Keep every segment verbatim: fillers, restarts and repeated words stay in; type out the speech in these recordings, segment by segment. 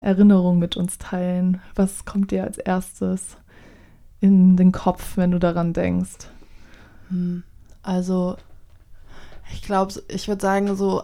Erinnerung mit uns teilen? Was kommt dir als erstes in den Kopf, wenn du daran denkst? Also, ich glaube, ich würde sagen, so,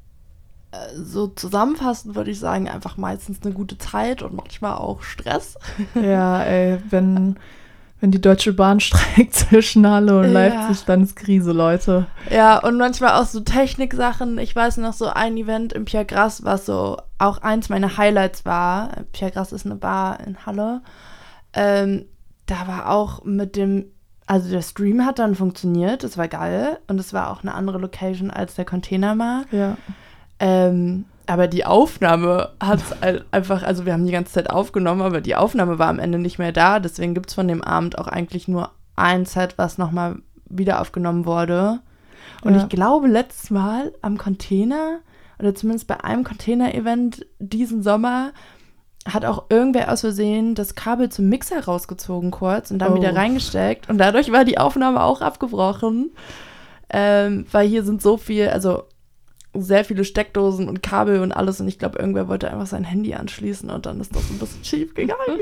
so zusammenfassend würde ich sagen, einfach meistens eine gute Zeit und manchmal auch Stress. Ja, ey, wenn, wenn die Deutsche Bahn streikt zwischen Halle und Ja. Leipzig, dann ist Krise, Leute. Ja, und manchmal auch so Techniksachen. Ich weiß noch, so ein Event im Pierre Grass, was so auch eins meiner Highlights war. Pierre Grass ist eine Bar in Halle. Ähm, da war auch mit dem, also der Stream hat dann funktioniert, das war geil. Und es war auch eine andere Location als der Container mal. Ja. Ähm, aber die Aufnahme hat einfach, also wir haben die ganze Zeit aufgenommen, aber die Aufnahme war am Ende nicht mehr da. Deswegen gibt es von dem Abend auch eigentlich nur ein Set, was nochmal wieder aufgenommen wurde. Und Ja. ich glaube, letztes Mal am Container, oder zumindest bei einem Container-Event diesen Sommer, hat auch irgendwer aus Versehen das Kabel zum Mixer rausgezogen kurz und dann Oh. wieder reingesteckt. Und dadurch war die Aufnahme auch abgebrochen. Ähm, weil hier sind so viel, also sehr viele Steckdosen und Kabel und alles. Und ich glaube, irgendwer wollte einfach sein Handy anschließen und dann ist das ein bisschen schief gegangen.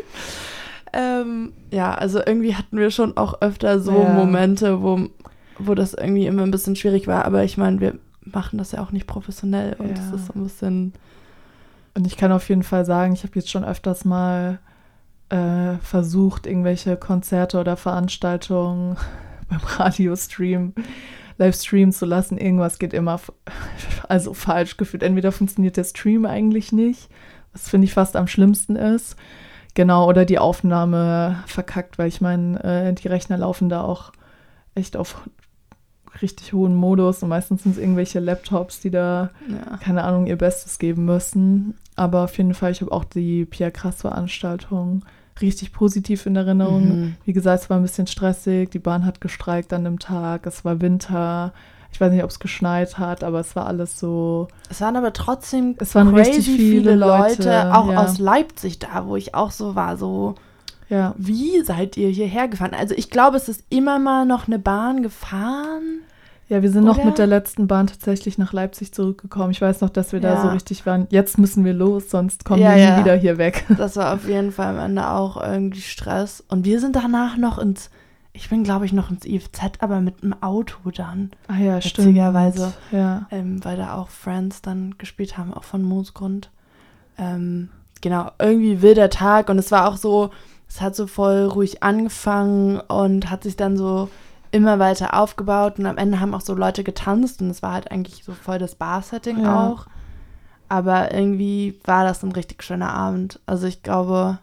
ähm, ja, also irgendwie hatten wir schon auch öfter so Ja. Momente, wo, wo das irgendwie immer ein bisschen schwierig war. Aber ich meine, wir machen das ja auch nicht professionell und Ja. das ist so ein bisschen... Und ich kann auf jeden Fall sagen, ich habe jetzt schon öfters mal äh, versucht, irgendwelche Konzerte oder Veranstaltungen beim Radiostream, Livestream zu lassen. Irgendwas geht immer f- also falsch gefühlt. Entweder funktioniert der Stream eigentlich nicht, was finde ich fast am schlimmsten ist. Genau, oder die Aufnahme verkackt, weil ich meine, äh, die Rechner laufen da auch echt auf richtig hohen Modus und meistens sind es irgendwelche Laptops, die da, Ja. keine Ahnung, ihr Bestes geben müssen. Aber auf jeden Fall, ich habe auch die Pierre Grass-Veranstaltung richtig positiv in Erinnerung. Mhm. Wie gesagt, es war ein bisschen stressig, die Bahn hat gestreikt an dem Tag, es war Winter, ich weiß nicht, ob es geschneit hat, aber es war alles so... Es waren aber trotzdem Es waren crazy richtig viele viele Leute, Leute, auch ja. aus Leipzig da, wo ich auch so war, so... Ja, Wie seid ihr hierher gefahren? Also ich glaube, es ist immer mal noch eine Bahn gefahren. ja wir sind noch Oder? mit der letzten Bahn tatsächlich nach Leipzig zurückgekommen. Ich weiß noch, dass wir da Ja. so richtig waren, jetzt müssen wir los, sonst kommen Ja, wir ja. nie wieder hier weg. Das war auf jeden Fall am Ende auch irgendwie Stress. Und wir sind danach noch ins, ich bin glaube ich noch ins I F Z, aber mit dem Auto dann. Ah ja, stimmt. Witzigerweise. Ja. Ähm, weil da auch Friends dann gespielt haben, auch von Moosgrund. Ähm, genau, irgendwie wilder Tag und es war auch so, es hat so voll ruhig angefangen und hat sich dann so immer weiter aufgebaut und am Ende haben auch so Leute getanzt und es war halt eigentlich so voll das Bar-Setting Ja. auch. Aber irgendwie war das ein richtig schöner Abend. Also ich glaube,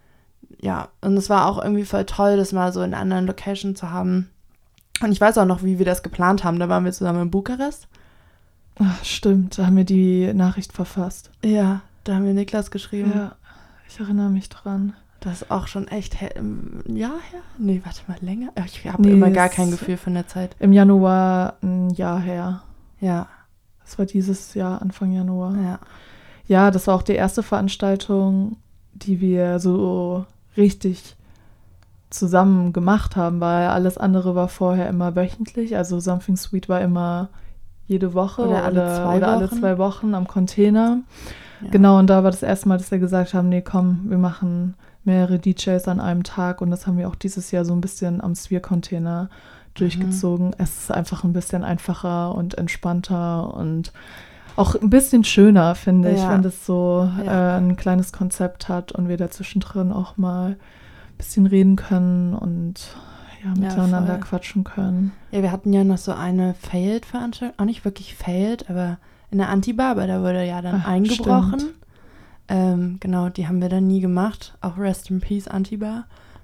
ja, und es war auch irgendwie voll toll, das mal so in einer anderen Location zu haben. Und ich weiß auch noch, wie wir das geplant haben. Da waren wir zusammen in Bukarest. Ach, stimmt, da haben wir die Nachricht verfasst. Ja, da haben wir Niklas geschrieben. Ja, ich erinnere mich dran. Das ist auch schon echt her- ein Jahr her? Nee, warte mal, länger? Ich habe Nee, immer gar es- kein Gefühl von der Zeit. Im Januar ein Jahr her. Ja, Das war dieses Jahr, Anfang Januar. ja. Ja, das war auch die erste Veranstaltung, die wir so richtig zusammen gemacht haben, weil alles andere war vorher immer wöchentlich. Also Something Sweet war immer jede Woche Oder oder, alle zwei oder alle Wochen. zwei Wochen am Container. Ja. Genau, und da war das erste Mal, dass wir gesagt haben, nee, komm, wir machen mehrere D Js an einem Tag und das haben wir auch dieses Jahr so ein bisschen am Sphere-Container durchgezogen. Es ist einfach ein bisschen einfacher und entspannter und auch ein bisschen schöner, finde ich, Ja. wenn das so Ja. äh, ein kleines Konzept hat und wir dazwischendrin auch mal ein bisschen reden können und ja, miteinander voll. quatschen können. Ja, wir hatten ja noch so eine Failed-Veranstaltung, auch nicht wirklich Failed, aber in der Antibar, aber da wurde ja dann Ach, eingebrochen. stimmt. Ähm, genau, die haben wir dann nie gemacht. Auch Rest in Peace Antibar.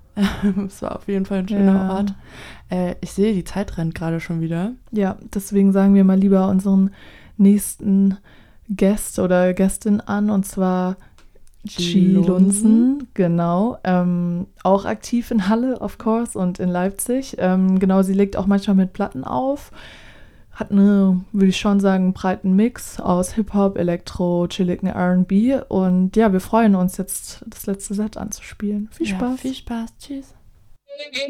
Es war auf jeden Fall ein schöner Ja. Ort. Äh, ich sehe, die Zeit rennt gerade schon wieder. Ja, deswegen sagen wir mal lieber unseren nächsten Gast oder Gästin an, und zwar G. Lunsen, genau, ähm, auch aktiv in Halle, of course, und in Leipzig. Ähm, genau, sie legt auch manchmal mit Platten auf, hat eine, würde ich schon sagen, breiten Mix aus Hip-Hop, Elektro, chilligen R and B und ja, wir freuen uns jetzt, das letzte Set anzuspielen. Viel Ja, Spaß. viel Spaß. Tschüss.